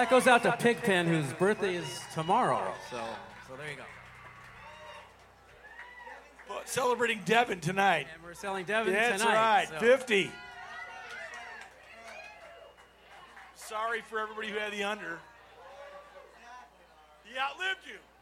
that goes out to Pigpen, whose birthday is tomorrow. So there you go. But celebrating Devin tonight. And we're selling Devin That's tonight. That's right, 50. Sorry for everybody who had the under. He outlived you.